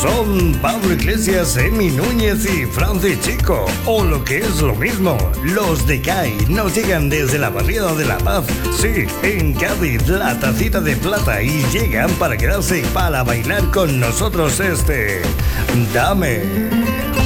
son Pablo Iglesias, Emi Núñez y Francis Chico. O lo que es lo mismo, los de CAI nos llegan desde la barriada de La Paz, sí, en Cádiz, la tacita de plata, y llegan para quedarse y para bailar con nosotros este Dame.